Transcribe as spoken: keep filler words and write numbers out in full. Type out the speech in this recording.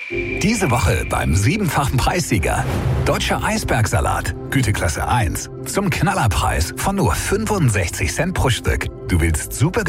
Diese Woche beim siebenfachen Preissieger. Deutscher Eisbergsalat, Güteklasse eins. Zum Knallerpreis von nur fünfundsechzig Cent pro Stück. Du willst super